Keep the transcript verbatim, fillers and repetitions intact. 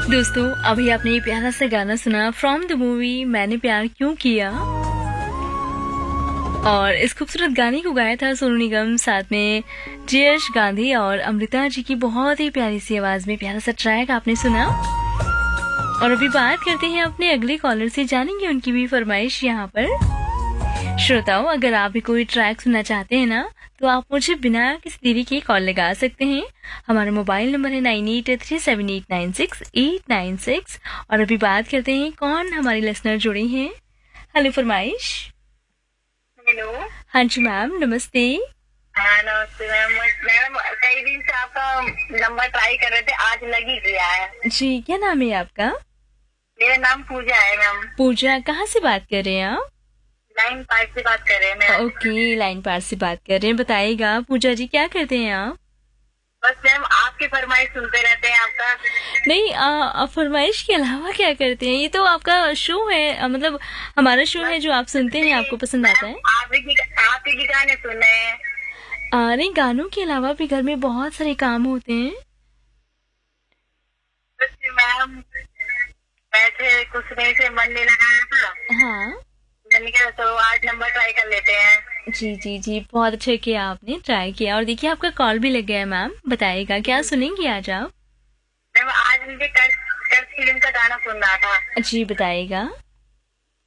दोस्तों अभी आपने ये प्यारा सा गाना सुना फ्रॉम द मूवी मैंने प्यार क्यों किया। और इस खूबसूरत गाने को गाया था सोनू निगम, साथ में जयेश गांधी और अमृता जी की बहुत ही प्यारी सी आवाज में प्यारा सा ट्रैक आपने सुना। और अभी बात करते हैं अपने अगले कॉलर से, जानेंगे उनकी भी फरमाइश यहाँ पर। श्रोताओं, अगर आप भी कोई ट्रैक सुनना चाहते हैं ना, तो आप मुझे बिना किसी देरी के कॉल लगा सकते हैं। हमारा मोबाइल नंबर है nine eight three seven eight nine six eight nine six. और अभी बात करते हैं कौन हमारी लिसनर जुड़ी हैं। हेलो फरमाइश। हेलो। हाँ जी मैम, नमस्ते। हाँ नमस्ते मैम। मैम कई दिन से आपका नंबर ट्राई कर रहे थे, आज लग ही गया है। जी, क्या नाम है आपका? मेरा नाम पूजा है मैम। पूजा, कहाँ से बात कर रहे हैं आप? लाइन पार्क से बात कर रहे हैं मैम। ओके, लाइन पार से बात कर रहे हैं। बताइएगा पूजा जी, क्या करते हैं आप? बस मैम आपकी फरमाइश सुनते रहते हैं आपका। नहीं, आ, आ, फरमाइश के अलावा क्या करते हैं? ये तो आपका शो है, आ, मतलब हमारा शो है जो आप सुनते हैं, आपको पसंद आता है। आप ही आप ही की गाने सुन रहे हैं। आ, नहीं, गानों के अलावा भी घर में बहुत सारे काम होते हैं। बस मैम बैठे कुछ नहीं से मन नहीं लगाया था। हाँ, मैंने कहा तो आज नंबर ट्राई कर लेते हैं। जी जी जी, बहुत अच्छा किया आपने, ट्राई किया। और देखिए आपका कॉल भी लग गया है मैम। बताइएगा क्या सुनेंगी आज आप? मैम आज मुझे कर्ज कर्ज फिल्म का गाना सुनना था। जी बताइएगा।